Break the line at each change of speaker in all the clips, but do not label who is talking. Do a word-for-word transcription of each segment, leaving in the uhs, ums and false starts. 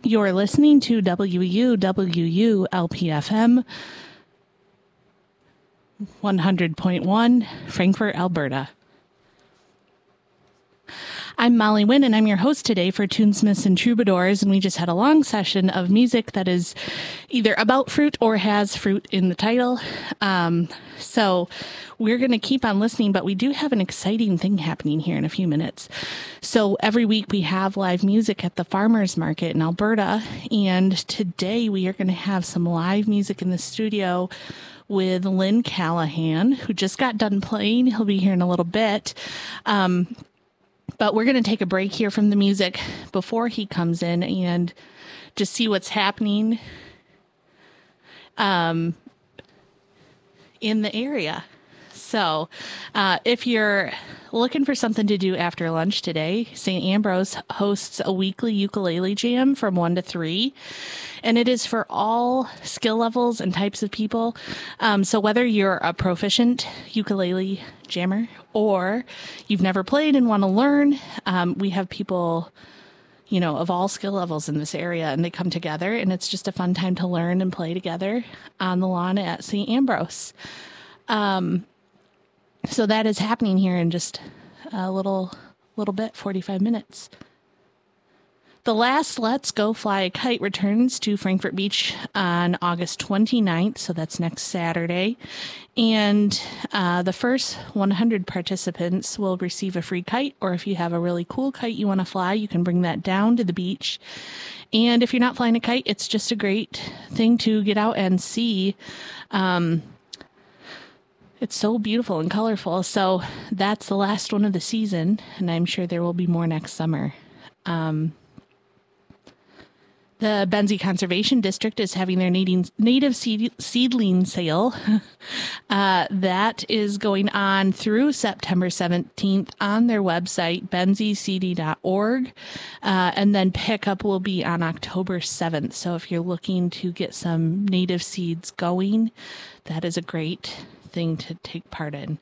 You're listening to W U W U L P F M one hundred point one, Frankfort, Alberta. I'm Molly Wynn, and I'm your host today for Tunesmiths and Troubadours, and we just had a long session of music that is either about fruit or has fruit in the title. Um, so we're going to keep on listening, but we do have an exciting thing happening here in a few minutes. So every week we have live music at the Farmers Market in Alberta, and today we are going to have some live music in the studio with Lynn Callahan, who just got done playing. He'll be here in a little bit. Um, But we're going to take a break here from the music before he comes in and just see what's happening um, in the area. So uh, if you're looking for something to do after lunch today, Saint Ambrose hosts a weekly ukulele jam from one to three. And it is for all skill levels and types of people. Um, so whether you're a proficient ukulele jammer or you've never played and want to learn, um, we have people, you know, of all skill levels in this area, and they come together, and it's just a fun time to learn and play together on the lawn at Saint Ambrose. Um, so that is happening here in just a little, little bit, forty-five minutes. The last Let's Go Fly a Kite returns to Frankfort Beach on August twenty-ninth, so that's next Saturday. And uh, the first one hundred participants will receive a free kite, or if you have a really cool kite you want to fly, you can bring that down to the beach. And if you're not flying a kite, it's just a great thing to get out and see. Um, it's so beautiful and colorful. So that's the last one of the season, and I'm sure there will be more next summer. Um, The Benzie Conservation District is having their native seed, seedling sale. uh, that is going on through September seventeenth on their website, benzie c d dot org. Uh, and then pickup will be on October seventh. So if you're looking to get some native seeds going, that is a great thing to take part in.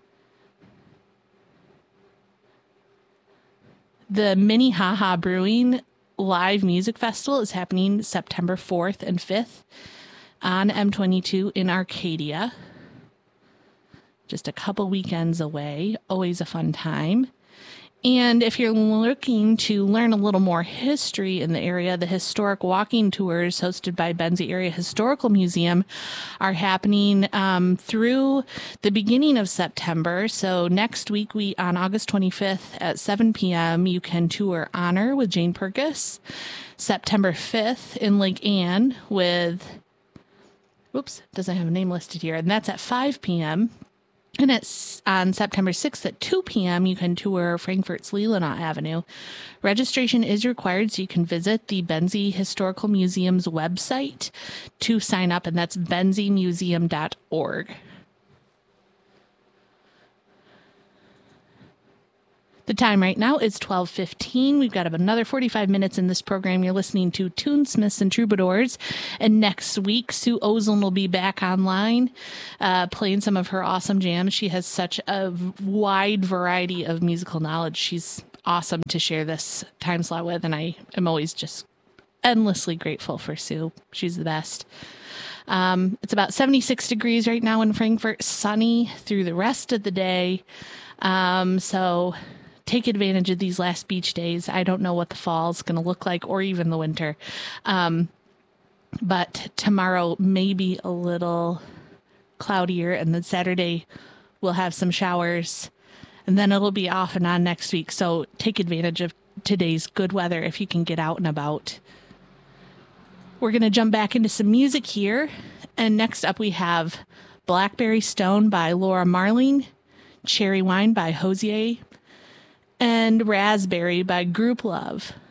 The Minnehaha Brewing Live Music Festival is happening September fourth and fifth on M twenty-two in Arcadia. Just a couple weekends away. Always a fun time. And if you're looking to learn a little more history in the area, the historic walking tours hosted by Benzie Area Historical Museum are happening um, through the beginning of September. So next week, we on August twenty-fifth at seven p.m., you can tour Honor with Jane Purkis. September fifth in Lake Anne with, whoops, doesn't have a name listed here, and that's at five p.m., And it's on September sixth at two p.m. you can tour Frankfort's Leelanau Avenue. Registration is required, so you can visit the Benzie Historical Museum's website to sign up, and that's benzie museum dot org. The time right now is twelve fifteen. We've got another forty-five minutes in this program. You're listening to Tunesmiths and Troubadours. And next week, Sue Ozen will be back online uh, playing some of her awesome jams. She has such a wide variety of musical knowledge. She's awesome to share this time slot with, and I am always just endlessly grateful for Sue. She's the best. Um, it's about seventy-six degrees right now in Frankfort, sunny through the rest of the day. Um, so... Take advantage of these last beach days. I don't know what the fall is going to look like, or even the winter. Um, but tomorrow may be a little cloudier, and then Saturday we'll have some showers, and then it'll be off and on next week. So take advantage of today's good weather if you can get out and about. We're going to jump back into some music here. And next up we have Blackberry Stone by Laura Marling, Cherry Wine by Hosier, and Raspberry by Group Love.